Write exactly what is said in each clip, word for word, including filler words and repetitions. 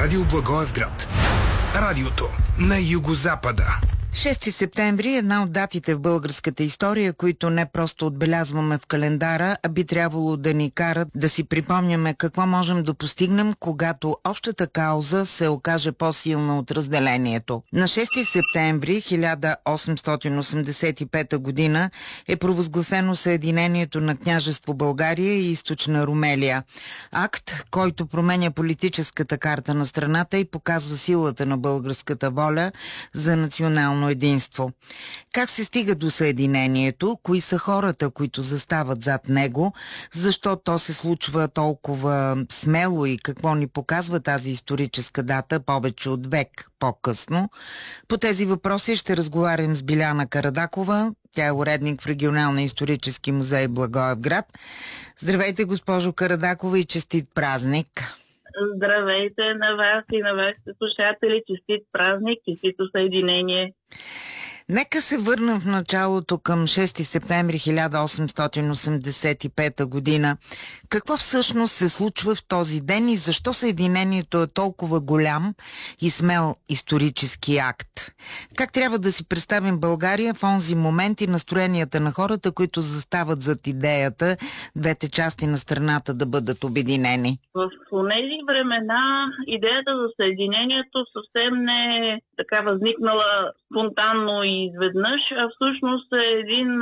Радио Благоевград. Радиото на югозапада. шести септември е една от датите в българската история, които не просто отбелязваме в календара, а би трябвало да ни карат да си припомняме какво можем да постигнем, когато общата кауза се окаже по-силна от разделението. На шести септември хиляда осемстотин осемдесет и пета година е провъзгласено съединението на княжество България и източна Румелия. Акт, който променя политическата карта на страната и показва силата на българската воля за национално единство. Как се стига до съединението? Кои са хората, които застават зад него? Защо то се случва толкова смело и какво ни показва тази историческа дата повече от век по-късно? По тези въпроси ще разговарям с Биляна Карадакова. Тя е уредник в Регионалния исторически музей Благоевград. Здравейте, госпожо Карадакова, и честит празник! Здравейте на вас и на вашите слушатели. Честит празник, честито съединение. Нека се върнем в началото към шести септември хиляда осемстотин осемдесет и пета година. Какво всъщност се случва в този ден и защо съединението е толкова голям и смел исторически акт? Как трябва да си представим България в онзи момент и настроенията на хората, които застават зад идеята двете части на страната да бъдат обединени? В тези времена идеята за съединението съвсем не е така възникнала спонтанно и изведнъж, а всъщност е един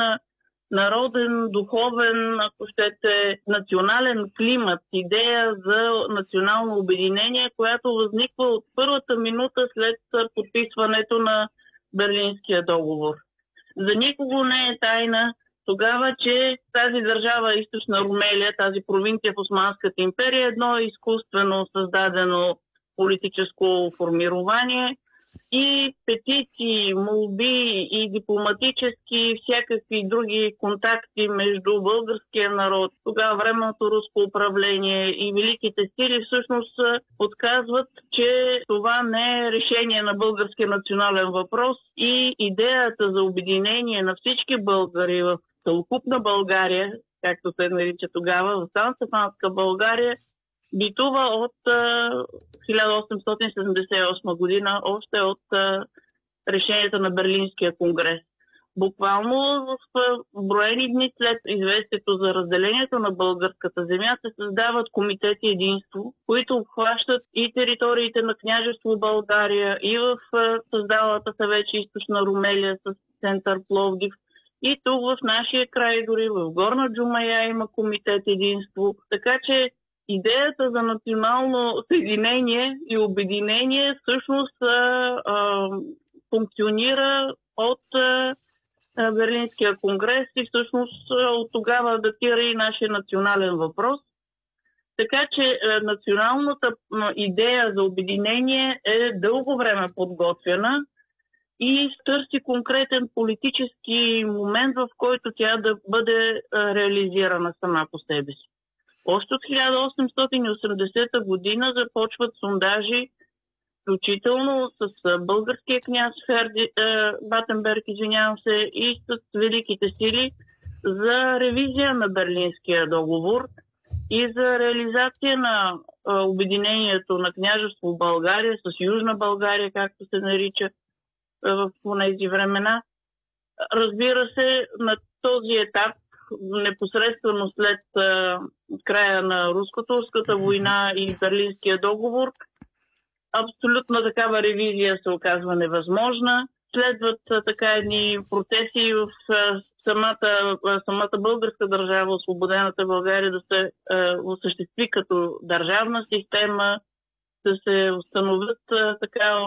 народен, духовен, ако щете, национален климат, идея за национално обединение, която възниква от първата минута след подписването на Берлинския договор. За никого не е тайна тогава, че тази държава, източна Румелия, тази провинция в Османската империя, е едно изкуствено създадено политическо формирование и петиции, молби и дипломатически всякакви други контакти между българския народ, тогава временното руско управление и великите сили всъщност подсказват, че това не е решение на българския национален въпрос и идеята за обединение на всички българи в целокупна България, както се нарича тогава, в Сан-Стефанска България, битува от а, хиляда осемстотин седемдесет и осма година, още от а, решението на Берлинския конгрес. Буквално в а, броени дни след известието за разделението на българската земя се създават комитети единство, които обхващат и териториите на княжество България, и в а, създалата се вече източна Румелия с център Пловдив. И тук в нашия край, дори в Горна Джумая има комитет единство. Така че идеята за национално съединение и обединение всъщност а, а, функционира от а, Берлинския конгрес и всъщност а, от тогава датира и нашия национален въпрос. Така че а, националната а, идея за обединение е дълго време подготвена и търси конкретен политически момент, в който тя да бъде а, реализирана сама по себе си. Още от хиляда осемстотин и осемдесета година започват сондажи, включително с българския княз Ферди, е, Батенберг, извинявам се, и с великите сили за ревизия на Берлинския договор и за реализация на е, обединението на княжество България с Южна България, както се нарича е, в тези времена. Разбира се, на този етап, непосредствено след а, края на руско-турската война и Берлинския договор, абсолютно такава ревизия се оказва невъзможна. Следват а, така едни процеси в а, самата, а, самата българска държава, освободената България, да се а, осъществи като държавна система, да се установят а, така